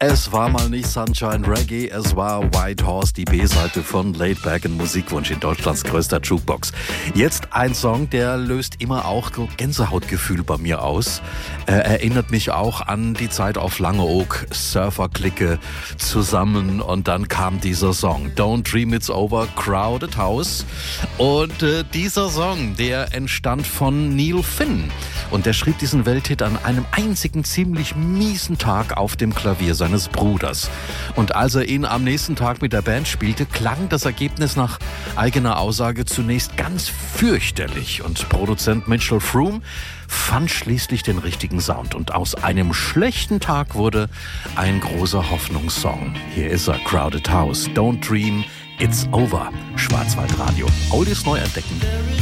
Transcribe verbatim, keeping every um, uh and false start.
Es war mal nicht Sunshine Reggae, es war White Horse, die B-Seite von Laid Back, ein Musikwunsch in Deutschlands größter Jukebox. Jetzt ein Song, der löst immer auch Gänsehautgefühl bei mir aus. Er erinnert mich auch an die Zeit auf Langeoog, Surfer-Clique zusammen, und dann kam dieser Song, Don't Dream It's Over, Crowded House. Und äh, dieser Song, der entstand von Neil Finn, und der schrieb diesen Welthit an einem einzigen ziemlich miesen Tag auf dem Klavier seines Bruders. Und als er ihn am nächsten Tag mit der Band spielte, klang das Ergebnis nach eigener Aussage zunächst ganz fürchterlich. Und Produzent Mitchell Froom fand schließlich den richtigen Sound. Und aus einem schlechten Tag wurde ein großer Hoffnungssong. Hier ist er, Crowded House, Don't Dream It's Over. Schwarzwaldradio. Oldies neu entdecken.